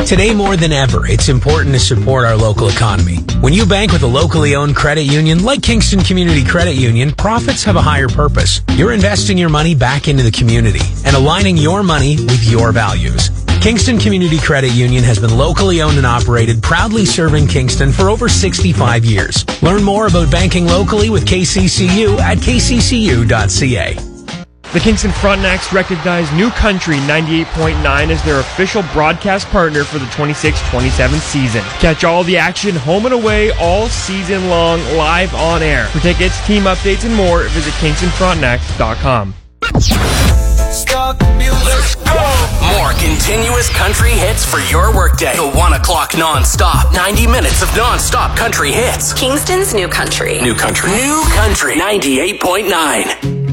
Today more than ever, it's important to support our local economy. When you bank with a locally owned credit union like Kingston Community Credit Union, profits have a higher purpose. You're investing your money back into the community and aligning your money with your values. Kingston Community Credit Union has been locally owned and operated, proudly serving Kingston for over 65 years. Learn more about banking locally with KCCU at kccu.ca. The Kingston Frontenacs recognize New Country 98.9 as their official broadcast partner for the 26-27 season. Catch all the action home and away all season long live on air. For tickets, team updates, and more, visit KingstonFrontenacs.com. Stop the music. More continuous country hits for your workday. The 1 o'clock non-stop. 90 minutes of non-stop country hits. Kingston's New Country. New Country. New Country 98.9.